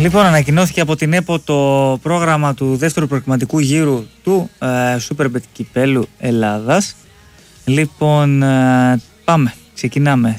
Λοιπόν, ανακοινώθηκε από την ΕΠΟ το πρόγραμμα του δεύτερου προκριματικού γύρου του Superbet Κυπέλλου Ελλάδας. Λοιπόν, ξεκινάμε.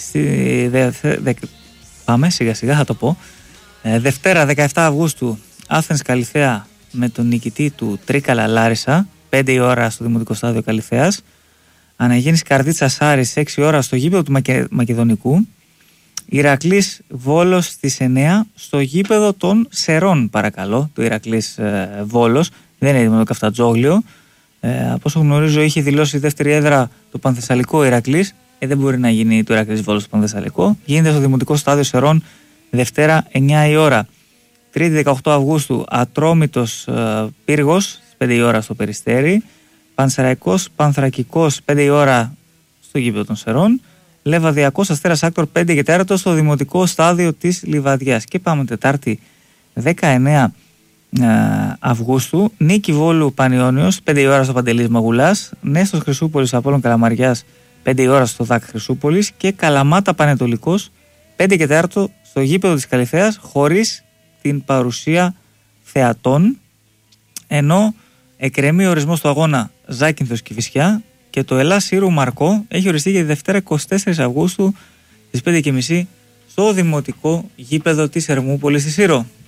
Πάμε σιγά σιγά, θα το πω. Δευτέρα 17 Αυγούστου, Athens Καλιθέα με τον νικητή του Τρίκαλα Λάρισα, 5 η ώρα στο Δημοτικό Στάδιο Καλιθέας. Αναγέννηση Καρδίτσας Άρης, 6 η ώρα στο γήπεδο του Μακεδονικού. Ηρακλής Βόλος στις 9 στο γήπεδο των Σερών, παρακαλώ. Το Ηρακλής Βόλος, δεν είναι το Καφτατζόγλιο. Από όσο γνωρίζω, είχε δηλώσει δεύτερη έδρα το Πανθεσσαλικό Ηρακλής. Δεν μπορεί να γίνει το Ηρακλής Βόλος στο Πανθεσσαλικό. Γίνεται στο Δημοτικό Στάδιο Σερών, Δευτέρα 9 η ώρα. Τρίτη 18 Αυγούστου, Ατρόμητος Πύργος στις 5 η ώρα στο Περιστέρι. Πανσεραϊκός Πανθρακικός 5 η ώρα στο γήπεδο των Σερών. Λεβαδιακός Αστέρας Άκτορ 5 και 4 στο Δημοτικό Στάδιο της Λιβαδιάς. Και πάμε Τετάρτη 19 Αυγούστου, Νίκη Βόλου Πανιώνιος 5 η ώρα στο Παντελής Μαγουλάς. Νέστος Χρυσούπολης Απόλλων Καλαμαριάς 5 η ώρα στο ΔΑΚ Χρυσούπολης. Και Καλαμάτα Πανετολικός 5 και 4 στο γήπεδο της Καλιθέας, χωρίς την παρουσία θεατών. Ενώ εκκρεμεί ορισμός του αγώνα Ζάκυνθος Κηφισιά και το Ελλάς Σύρου Μαρκό έχει οριστεί για τη Δευτέρα 24 Αυγούστου στις 5.30 στο Δημοτικό Γήπεδο της Ερμούπολης στη Σύρο.